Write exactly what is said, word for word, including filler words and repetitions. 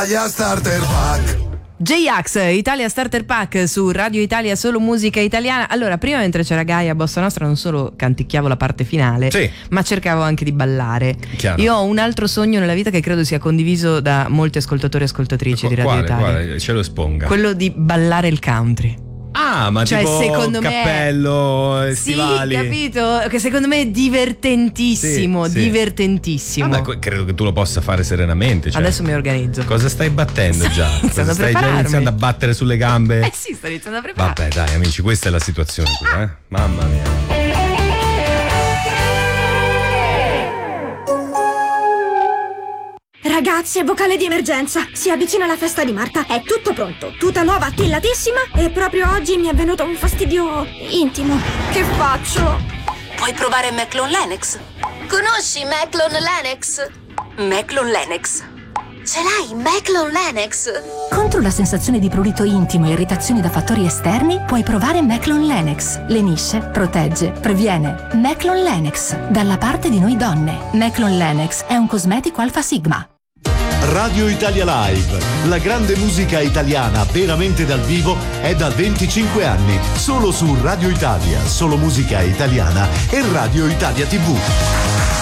Italia Starter Pack. J-Ax, Italia Starter Pack su Radio Italia, solo musica italiana. Allora, prima mentre c'era Gaia Bossa Nostra non solo canticchiavo la parte finale, sì, ma cercavo anche di ballare. Chiaro. Io ho un altro sogno nella vita che credo sia condiviso da molti ascoltatori e ascoltatrici di Radio quale, Italia. Quale? Ce lo esponga. Quello di ballare il country. Ah, ma cioè, tipo secondo cappello, me, stivali. sì, capito? Che secondo me è divertentissimo, sì, sì. divertentissimo. Ah, ma credo che tu lo possa fare serenamente. Cioè. Adesso mi organizzo. Cosa stai battendo già? Cosa stai già iniziando a battere sulle gambe? Eh sì, sto iniziando a preparare. Vabbè, dai, amici, questa è la situazione qui, eh? Mamma mia. Ragazzi, è vocale di emergenza. Si avvicina la festa di Marta. È tutto pronto. Tuta nuova, attillatissima. E proprio oggi mi è venuto un fastidio intimo. Che faccio? Puoi provare Meclon Lennox. Conosci Meclon Lennox? Meclon Lennox. Ce l'hai, Meclon Lennox? Contro la sensazione di prurito intimo e irritazioni da fattori esterni, puoi provare Meclon Lennox. Lenisce, protegge, previene. Meclon Lennox. Dalla parte di noi donne. Meclon Lennox è un cosmetico Alfa Sigma. Radio Italia Live, la grande musica italiana veramente dal vivo è da venticinque anni, solo su Radio Italia, solo musica italiana e Radio Italia tivù.